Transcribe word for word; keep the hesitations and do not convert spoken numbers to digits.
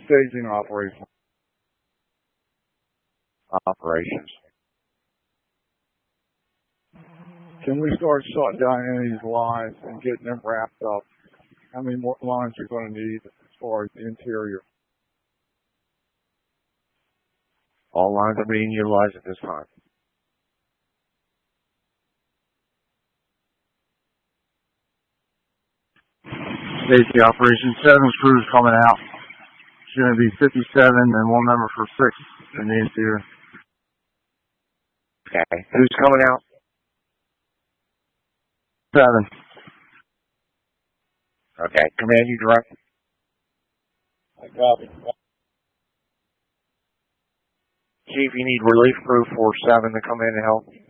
Staging operations. Operations. Can we start shutting down any of these lines and getting them wrapped up? How many more lines are going to need as far as the interior? All lines are being utilized at this time. Safety Operation seven crews coming out. It's going to be fifty-seven and one member for six in the interior. Okay. Who's coming out? Seven. Okay. Command, you direct. I copy. Chief, you need relief crew for seven to come in and help.